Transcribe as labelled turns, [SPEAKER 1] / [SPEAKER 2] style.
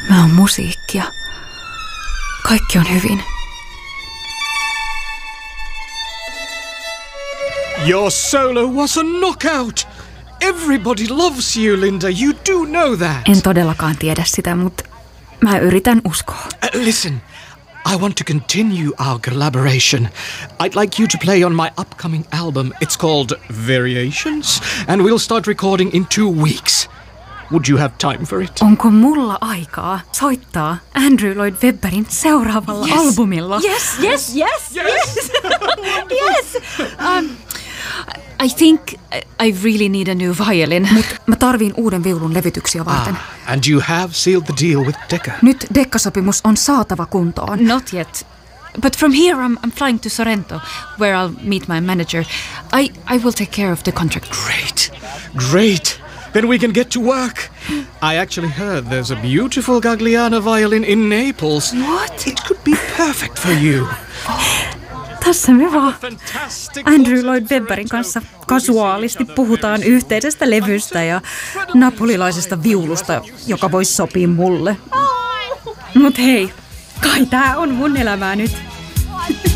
[SPEAKER 1] Mä oon musiikkia. Kaikki on hyvin.
[SPEAKER 2] Your solo was a knockout! Everybody loves you, Linda. You do know that.
[SPEAKER 1] En todellakaan tiedä sitä, mutta mä yritän uskoa.
[SPEAKER 2] Listen, I want to continue our collaboration. I'd like you to play on my upcoming album. It's called Variations, and we'll start recording in 2 weeks. Would you have time for it?
[SPEAKER 1] Onko mulla aikaa soittaa Andrew Lloyd Webberin seuraavalla albumilla?
[SPEAKER 3] Yes.
[SPEAKER 1] I think I really need a new violin. Mut mä tarviin uuden viulun levytyksiä varten.
[SPEAKER 2] And you have sealed the deal with Decca.
[SPEAKER 1] Nyt Decca-sopimus on saatava kuntoon.
[SPEAKER 3] Not yet. But from here I'm flying to Sorrento, where I'll meet my manager. I will take care of the contract.
[SPEAKER 2] Great. Then we can get to work. I actually heard there's a beautiful Gagliano violin in Naples.
[SPEAKER 1] What?
[SPEAKER 2] It could be perfect for you.
[SPEAKER 1] Tässä me vaan
[SPEAKER 2] Fantastic.
[SPEAKER 1] Andrew Lloyd Webberin kanssa kasuaalisti puhutaan yhteisestä levystä ja napolilaisesta viulusta, joka voisi sopia mulle. Mut hei, kai tää on mun elämää nyt.